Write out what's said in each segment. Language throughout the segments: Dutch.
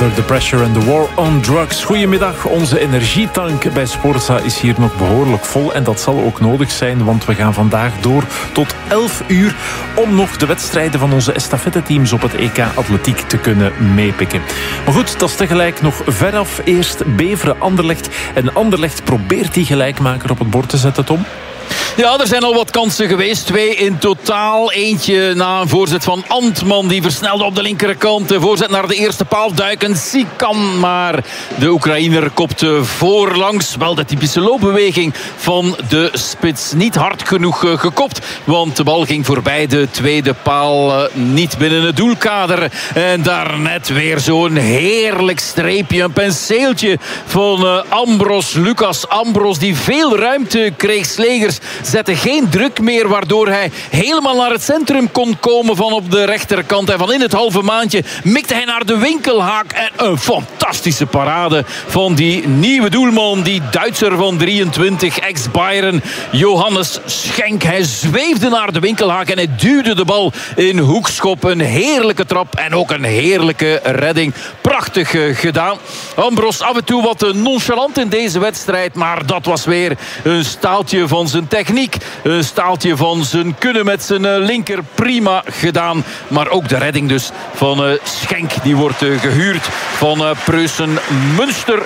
Under the Pressure and the War on Drugs. Goedemiddag, onze energietank bij Sporza is hier nog behoorlijk vol. En dat zal ook nodig zijn, want we gaan vandaag door tot 11 uur... om nog de wedstrijden van onze estafetteteams op het EK Atletiek te kunnen meepikken. Maar goed, dat is tegelijk nog veraf. Eerst Beveren-Anderlecht. En Anderlecht probeert die gelijkmaker op het bord te zetten, Tom. Ja, er zijn al wat kansen geweest. 2 in totaal. Eentje na een voorzet van Antman. Die versnelde op de linkerkant. De voorzet naar de eerste paal duiken. Sikan, maar de Oekraïner kopte voorlangs. Wel de typische loopbeweging van de spits. Niet hard genoeg gekopt. Want de bal ging voorbij de tweede paal. Niet binnen het doelkader. En daarnet weer zo'n heerlijk streepje. Een penseeltje van Ambros. Lucas Ambros, die veel ruimte kreeg. Slegers zette geen druk meer, waardoor hij helemaal naar het centrum kon komen van op de rechterkant. En van in het halve maandje mikte hij naar de winkelhaak. En een fantastische parade van die nieuwe doelman, die Duitser van 23, ex-Bayern, Johannes Schenk. Hij zweefde naar de winkelhaak en hij duwde de bal in hoekschop. Een heerlijke trap en ook een heerlijke redding. Prachtig gedaan. Ambros af en toe wat nonchalant in deze wedstrijd, maar dat was weer een staaltje van zijn techniek, een staaltje van zijn kunnen met zijn linker. Prima gedaan. Maar ook de redding dus van Schenk. Die wordt gehuurd van Preußen Münster.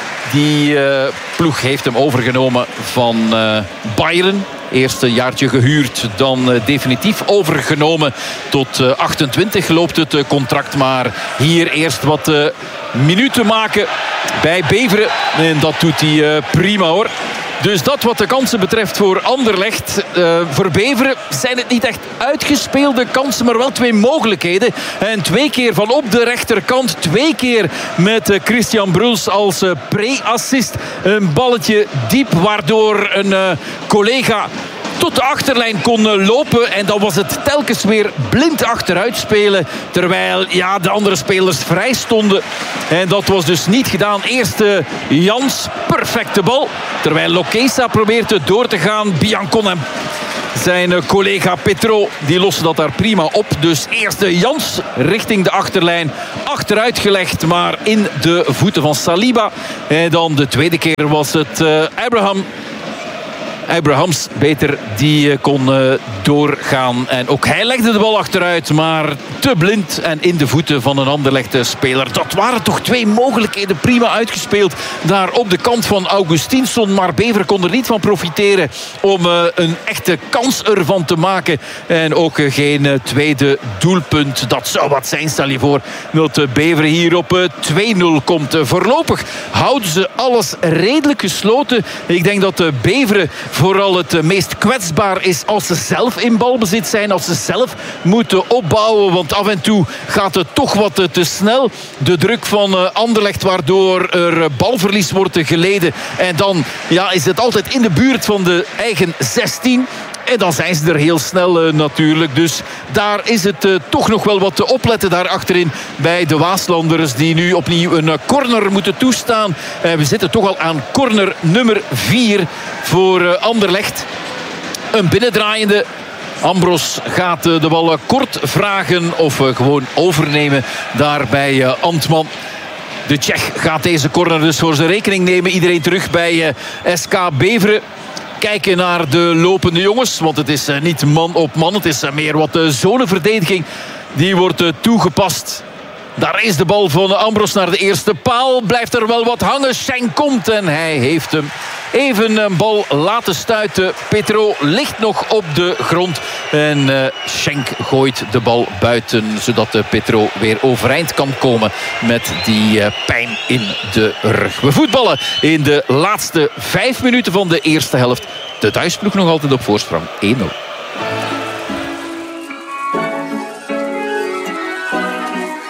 Die ploeg heeft hem overgenomen van Bayern. Eerst een jaartje gehuurd, dan definitief overgenomen. Tot 28 loopt het contract. Maar hier eerst wat minuten maken bij Beveren. En dat doet hij prima, hoor. Dus dat wat de kansen betreft voor Anderlecht. Voor Beveren zijn het niet echt uitgespeelde kansen, maar wel 2 mogelijkheden. En 2 keer van op de rechterkant. 2 keer met Christian Bruls als pre-assist. Een balletje diep, waardoor een collega tot de achterlijn kon lopen. En dan was het telkens weer blind achteruit spelen. Terwijl de andere spelers vrij stonden. En dat was dus niet gedaan. Eerst Jans, perfecte bal. Terwijl Lokesa probeert door te gaan. Biancon en zijn collega Petro, die lossen dat daar prima op. Dus eerst Jans richting de achterlijn. Achteruit gelegd, maar in de voeten van Saliba. En dan de tweede keer was het Abrahams, beter, die kon doorgaan. En ook hij legde de bal achteruit, maar te blind en in de voeten van een Anderlecht-speler. Dat waren toch 2 mogelijkheden, prima uitgespeeld. Daar op de kant van Augustinsson, maar Beveren kon er niet van profiteren om een echte kans ervan te maken. En ook geen tweede doelpunt. Dat zou wat zijn, stel je voor dat Beveren hier op 2-0 komt. Voorlopig houden ze alles redelijk gesloten. Ik denk dat Beveren vooral het meest kwetsbaar is als ze zelf in balbezit zijn. Als ze zelf moeten opbouwen. Want af en toe gaat het toch wat te snel. De druk van Anderlecht, waardoor er balverlies wordt geleden. En dan is het altijd in de buurt van de eigen 16. En dan zijn ze er heel snel natuurlijk. Dus daar is het toch nog wel wat te opletten daar achterin bij de Waaslanders, die nu opnieuw een corner moeten toestaan. We zitten toch al aan corner nummer 4 voor Anderlecht. Een binnendraaiende. Ambros gaat de bal kort vragen of gewoon overnemen daar bij Antman. De Tsjech gaat deze corner dus voor zijn rekening nemen. Iedereen terug bij SK Beveren. Kijken naar de lopende jongens, want het is niet man op man. Het is meer wat zoneverdediging. Die wordt toegepast. Daar is de bal van Ambros naar de eerste paal. Blijft er wel wat hangen. Schenk komt en hij heeft hem even een bal laten stuiten. Petro ligt nog op de grond. En Schenk gooit de bal buiten, zodat Petro weer overeind kan komen met die pijn in de rug. We voetballen in de laatste 5 minuten van de eerste helft. De thuisploeg nog altijd op voorsprong 1-0.